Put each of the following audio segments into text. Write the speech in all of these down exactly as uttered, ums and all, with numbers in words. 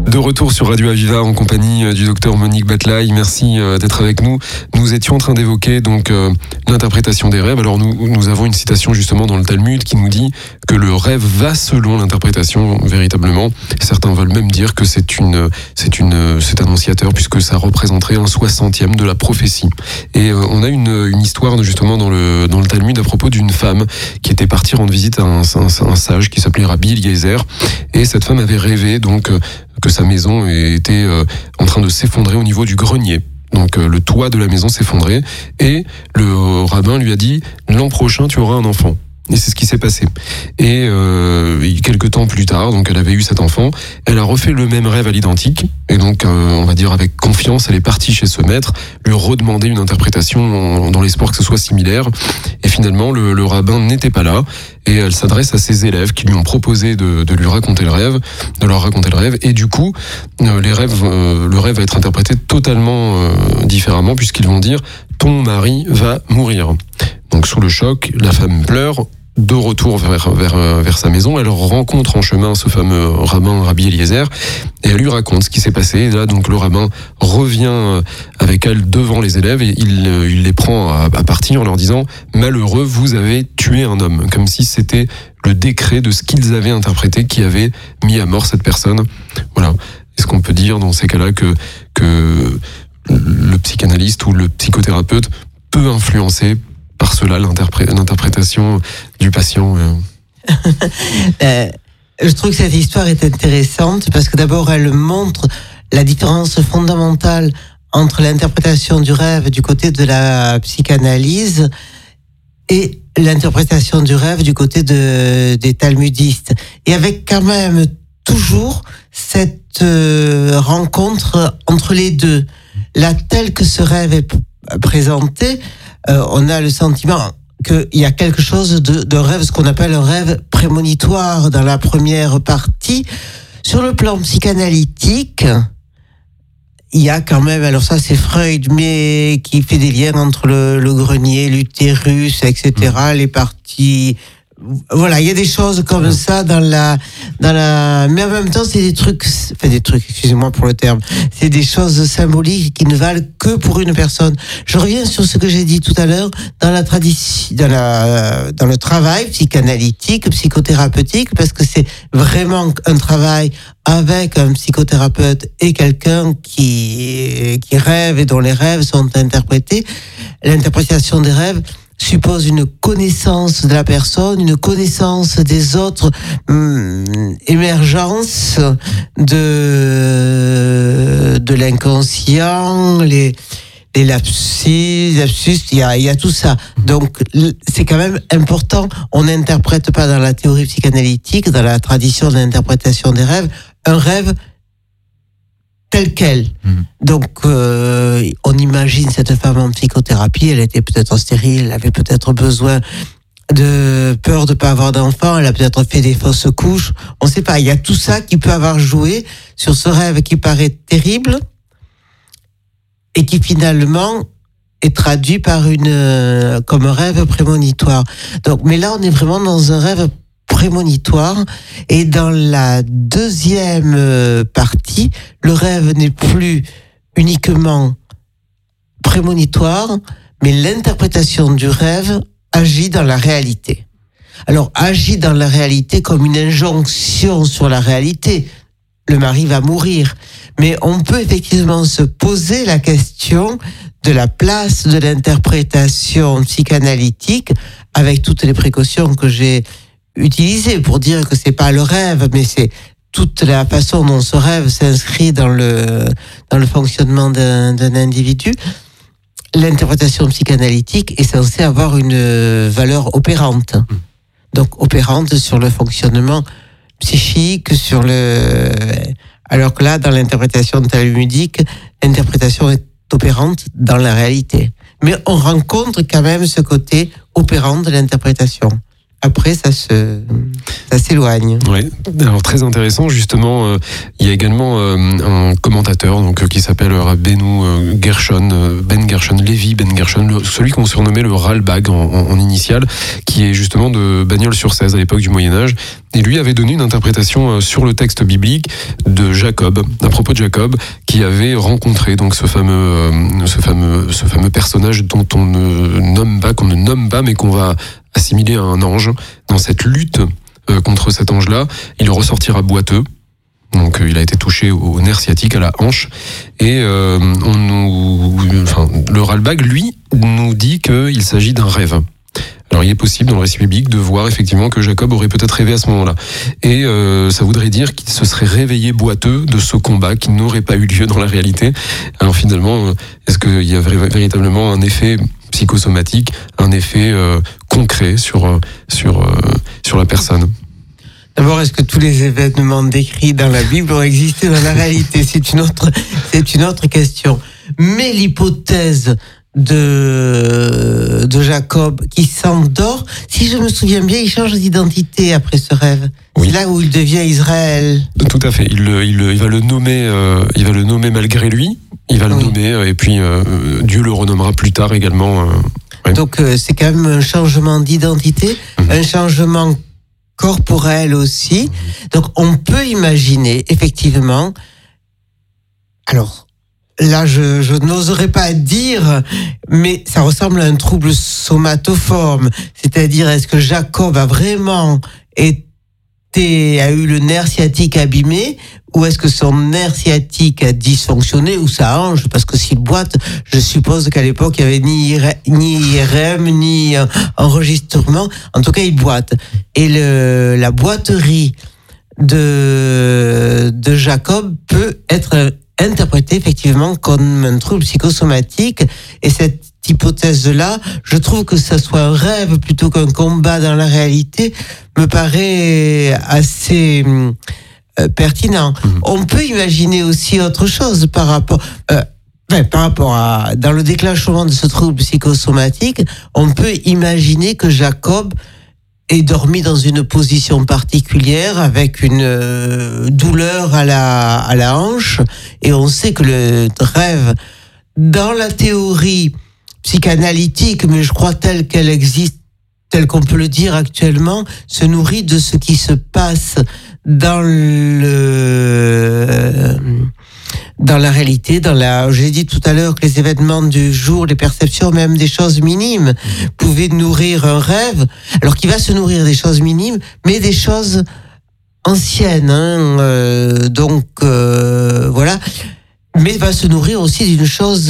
De retour sur Radio Aviva en compagnie du docteur Monique Batlaï. Merci d'être avec nous. Nous étions en train d'évoquer donc euh, l'interprétation des rêves. Alors nous, nous avons une citation justement dans le Talmud qui nous dit que le rêve va selon l'interprétation véritablement. Certains veulent même dire que c'est une, c'est une, c'est annonciateur puisque ça représenterait un soixantième de la prophétie. Et euh, on a une, une histoire justement dans le, dans le Talmud à propos d'une femme qui était partie rendre visite à un, un, un sage qui s'appelait Rabbi Eliezer. Et cette femme avait rêvé donc euh, que sa maison était euh, en train de s'effondrer au niveau du grenier. Donc euh, le toit de la maison s'effondrait et le euh, rabbin lui a dit « L'an prochain, tu auras un enfant ». Et c'est ce qui s'est passé. Et euh, quelques temps plus tard, donc elle avait eu cet enfant, elle a refait le même rêve à l'identique. Et donc, euh, on va dire avec confiance, elle est partie chez ce maître, lui redemander une interprétation en, dans l'espoir que ce soit similaire. Et finalement, le, le rabbin n'était pas là. Et elle s'adresse à ses élèves qui lui ont proposé de, de lui raconter le rêve, de leur raconter le rêve. Et du coup, euh, les rêves, euh, le rêve va être interprété totalement euh, différemment puisqu'ils vont dire « Ton mari va mourir ». Donc sous le choc, la femme pleure. De retour vers, vers, vers sa maison, elle rencontre en chemin ce fameux rabbin Rabbi Eliezer et elle lui raconte ce qui s'est passé. Et là, donc, le rabbin revient avec elle devant les élèves et il, il les prend à, à partie en leur disant « Malheureux, vous avez tué un homme », comme si c'était le décret de ce qu'ils avaient interprété qui avait mis à mort cette personne. Voilà. Est-ce qu'on peut dire dans ces cas-là que, que le psychanalyste ou le psychothérapeute peut influencer par cela l'interpré- l'interprétation du patient? euh, Je trouve que cette histoire est intéressante parce que d'abord elle montre la différence fondamentale entre l'interprétation du rêve du côté de la psychanalyse et l'interprétation du rêve du côté de, des talmudistes. Et avec quand même toujours cette euh, rencontre entre les deux. Là, tel que ce rêve est p- présenté, Euh, on a le sentiment qu'il y a quelque chose de, de rêve, ce qu'on appelle un rêve prémonitoire dans la première partie. Sur le plan psychanalytique, il y a quand même, alors ça c'est Freud, mais qui fait des liens entre le, le grenier, l'utérus, et cetera, mmh. les parties... Voilà, il y a des choses comme ça dans la, dans la, mais en même temps, c'est des trucs, enfin des trucs, excusez-moi pour le terme, c'est des choses symboliques qui ne valent que pour une personne. Je reviens sur ce que j'ai dit tout à l'heure, dans la tradition, dans la, dans le travail psychanalytique, psychothérapeutique, parce que c'est vraiment un travail avec un psychothérapeute et quelqu'un qui, qui rêve et dont les rêves sont interprétés. L'interprétation des rêves suppose une connaissance de la personne, une connaissance des autres, hum, émergence de de l'inconscient, les les lapsus, lapsus, il y a il y a tout ça. Donc c'est quand même important. On n'interprète pas dans la théorie psychanalytique, dans la tradition de l'interprétation des rêves, un rêve tel quel. Mmh. Donc, euh, on imagine cette femme en psychothérapie, elle était peut-être stérile, elle avait peut-être besoin de peur de pas avoir d'enfant, elle a peut-être fait des fausses couches, on sait pas, il y a tout ça qui peut avoir joué sur ce rêve qui paraît terrible et qui finalement est traduit par une, comme un rêve prémonitoire. Donc, mais là, on est vraiment dans un rêve prémonitoire. Et dans la deuxième partie, le rêve n'est plus uniquement prémonitoire, mais l'interprétation du rêve agit dans la réalité. Alors, agit dans la réalité comme une injonction sur la réalité. Le mari va mourir. Mais on peut effectivement se poser la question de la place de l'interprétation psychanalytique avec toutes les précautions que j'ai utilisées pour dire que c'est pas le rêve, mais c'est toute la façon dont ce rêve s'inscrit dans le, dans le fonctionnement d'un, d'un individu. L'interprétation psychanalytique est censée avoir une valeur opérante. Donc, opérante sur le fonctionnement psychique, sur le, alors que là, dans l'interprétation talmudique, l'interprétation est opérante dans la réalité. Mais on rencontre quand même ce côté opérant de l'interprétation. après ça se ça s'éloigne. Oui, alors très intéressant justement. Euh, il y a également euh, un commentateur donc euh, qui s'appelle Rabbeinu euh, Gershon, euh, Ben Gershon, Lévi Ben Gershon, le, celui qu'on surnommait le Ralbag en, en, en initial, qui est justement de Bagnols-sur-Cèze à l'époque du Moyen Âge. Et lui avait donné une interprétation euh, sur le texte biblique de Jacob, à propos de Jacob, qui avait rencontré donc ce fameux, euh, ce fameux, ce fameux personnage dont on ne nomme pas, qu'on ne nomme pas, mais qu'on va assimilé à un ange. Dans cette lutte euh, contre cet ange-là, il ressortira boiteux. Donc euh, il a été touché au nerf sciatique, à la hanche. Et euh, on nous, enfin, le Ralbag, lui, nous dit qu'il s'agit d'un rêve. Alors il est possible dans le récit biblique de voir effectivement que Jacob aurait peut-être rêvé à ce moment-là. Et euh, ça voudrait dire qu'il se serait réveillé boiteux de ce combat qui n'aurait pas eu lieu dans la réalité. Alors finalement, est-ce qu'il y a véritablement un effet psychosomatique, un effet euh, concret sur, sur, euh, sur la personne? D'abord, est-ce que tous les événements décrits dans la Bible ont existé dans la réalité? C'est une autre, c'est une autre question. Mais l'hypothèse de, de Jacob qui s'endort, si je me souviens bien, il change d'identité après ce rêve. Oui. C'est là où il devient Israël. Tout à fait. Il, il, il va le nommer, euh, il va le nommer malgré lui. Il va le oui. nommer et puis euh, Dieu le renommera plus tard également. Euh, ouais. Donc euh, c'est quand même un changement d'identité, mmh. un changement corporel aussi. Donc on peut imaginer effectivement. Alors là, je, je n'oserais pas dire, mais ça ressemble à un trouble somatoforme. C'est-à-dire, est-ce que Jacob a vraiment été, a eu le nerf sciatique abîmé, ou est-ce que son nerf sciatique a dysfonctionné, ou sa hanche? Parce que s'il boite, je suppose qu'à l'époque, il n'y avait ni, ni I R M, ni enregistrement. En tout cas, il boite. Et le, la boiterie de, de Jacob peut être interprété effectivement comme un trouble psychosomatique, et cette hypothèse-là, je trouve que ça soit un rêve plutôt qu'un combat dans la réalité, me paraît assez euh, pertinent. Mmh. On peut imaginer aussi autre chose par rapport, euh, enfin, par rapport à, dans le déclenchement de ce trouble psychosomatique, on peut imaginer que Jacob est dormi dans une position particulière avec une euh, douleur à la, à la hanche, et on sait que le rêve, dans la théorie psychanalytique, mais je crois telle qu'elle existe, telle qu'on peut le dire actuellement, se nourrit de ce qui se passe dans le... dans la réalité, dans la, j'ai dit tout à l'heure que les événements du jour, les perceptions, même des choses minimes, pouvaient nourrir un rêve, alors qu'il va se nourrir des choses minimes, mais des choses anciennes, hein, euh, donc euh, voilà, mais va se nourrir aussi d'une chose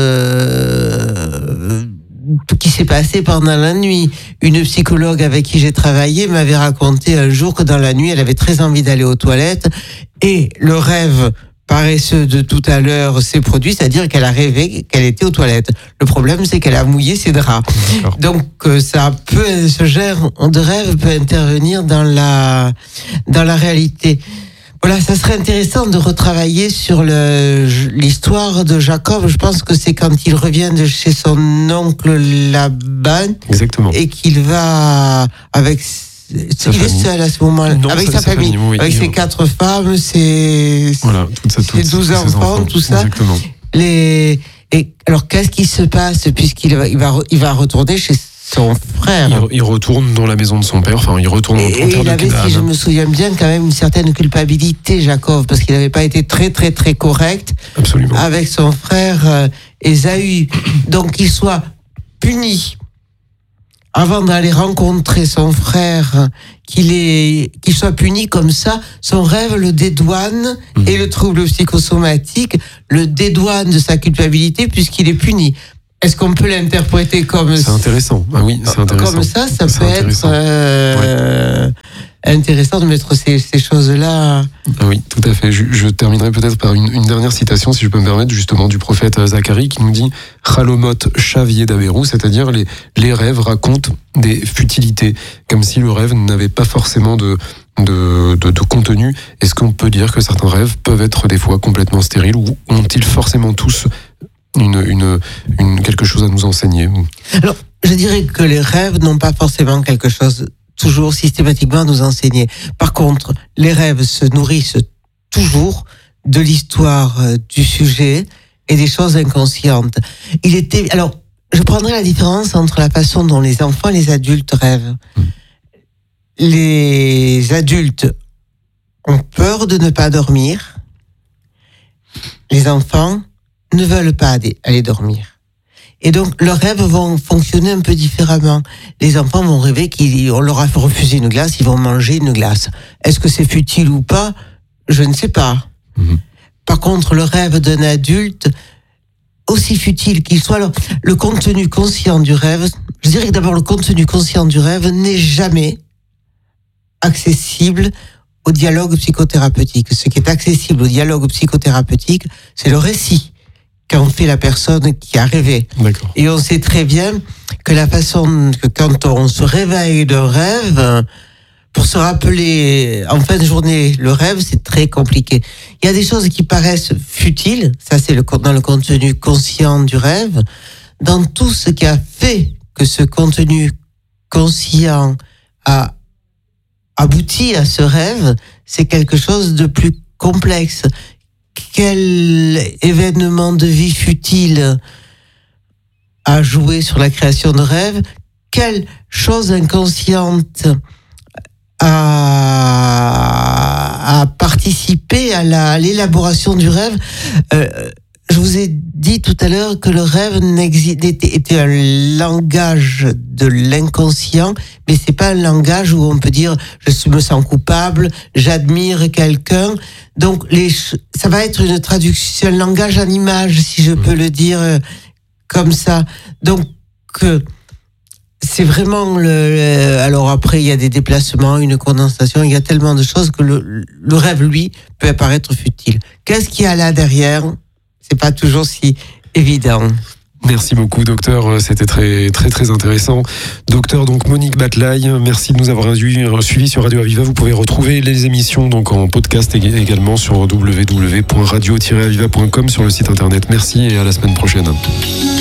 euh, qui s'est passé pendant la nuit. Une psychologue avec qui j'ai travaillé m'avait raconté un jour que dans la nuit, elle avait très envie d'aller aux toilettes, et le rêve paresseux de tout à l'heure s'est produit, c'est-à-dire qu'elle a rêvé qu'elle était aux toilettes. Le problème, c'est qu'elle a mouillé ses draps. D'accord. Donc, ça peut, ce genre de rêve peut intervenir dans la, dans la réalité. Voilà, ça serait intéressant de retravailler sur le, l'histoire de Jacob. Je pense que c'est quand il revient de chez son oncle Laban. Exactement. Et qu'il va avec il famille. Est seul à ce moment-là, non, avec sa, sa famille, famille oui, avec ses quatre femmes, ses, voilà, toute sa, toute, ses douze enfants, enfants, tout ça. Exactement. Les, et alors, qu'est-ce qui se passe puisqu'il va, il va, il va retourner chez son frère? Il, il retourne dans la maison de son père, enfin, il retourne en terre de Canaan. Et il avait, si je me souviens bien, quand même une certaine culpabilité, Jacob, parce qu'il n'avait pas été très, très, très correct. Absolument. Avec son frère euh, Ésaü. Donc, qu'il soit puni avant d'aller rencontrer son frère, qu'il est, qu'il soit puni comme ça, son rêve le dédouane, mmh. et le trouble psychosomatique le dédouane de sa culpabilité puisqu'il est puni. Est-ce qu'on peut l'interpréter comme ça? C'est intéressant. Ah oui, c'est intéressant. Comme ça, ça c'est peut être euh, ouais. intéressant de mettre ces, ces choses-là. Ah oui, tout à fait. Je, je terminerai peut-être par une, une dernière citation, si je peux me permettre, justement, du prophète Zacharie, qui nous dit « Chalomot chavier d'aberou », c'est-à-dire les, les rêves racontent des futilités, comme si le rêve n'avait pas forcément de, de, de, de contenu. Est-ce qu'on peut dire que certains rêves peuvent être des fois complètement stériles, ou ont-ils forcément tous Une, une, une, quelque chose à nous enseigner? Alors, je dirais que les rêves n'ont pas forcément quelque chose toujours systématiquement nous enseigner. Par contre, les rêves se nourrissent toujours de l'histoire du sujet et des choses inconscientes. Il était, alors, je prendrai la différence entre la façon dont les enfants et les adultes rêvent. Mmh. Les adultes ont peur de ne pas dormir. Les enfants ne veulent pas aller dormir. Et donc, leurs rêves vont fonctionner un peu différemment. Les enfants vont rêver qu'on leur a refusé une glace, ils vont manger une glace. Est-ce que c'est futile ou pas ? Je ne sais pas. Mmh. Par contre, le rêve d'un adulte, aussi futile qu'il soit, alors, le contenu conscient du rêve, je dirais que d'abord, le contenu conscient du rêve n'est jamais accessible au dialogue psychothérapeutique. Ce qui est accessible au dialogue psychothérapeutique, c'est le récit qu'en fait la personne qui a rêvé. D'accord. Et on sait très bien que la façon que quand on se réveille d'un rêve, pour se rappeler en fin de journée le rêve, c'est très compliqué. Il y a des choses qui paraissent futiles, ça c'est le, dans le contenu conscient du rêve. Dans tout ce qui a fait que ce contenu conscient a abouti à ce rêve, c'est quelque chose de plus complexe. Quel événement de vie futile a joué sur la création de rêve? Quelle chose inconsciente a, a participé à, la, à l'élaboration du rêve? euh, Je vous ai dit tout à l'heure que le rêve était, était un langage de l'inconscient, mais c'est pas un langage où on peut dire je me sens coupable, j'admire quelqu'un. Donc les, ça va être une traduction, un langage en image, si je peux le dire comme ça. Donc euh, c'est vraiment le, le. Alors après, il y a des déplacements, une condensation, il y a tellement de choses que le, le rêve, lui, peut apparaître futile. Qu'est-ce qu'il y a là derrière ? C'est pas toujours si évident. Merci beaucoup, docteur. C'était très, très, très intéressant. Docteur, donc, Monique Batlaï, merci de nous avoir suivis sur Radio Aviva. Vous pouvez retrouver les émissions, donc, en podcast également sur w w w point radio tiret aviva point com sur le site internet. Merci et à la semaine prochaine.